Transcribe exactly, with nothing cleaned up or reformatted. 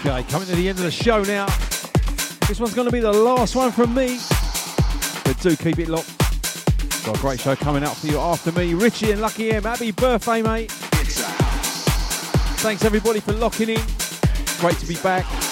Okay, coming to the end of the show now. This one's going to be the last one from me, but do keep it locked. Got a great show coming out for you after me. Richie and Lucky M, happy birthday, mate. Thanks everybody for locking in. Great to be back.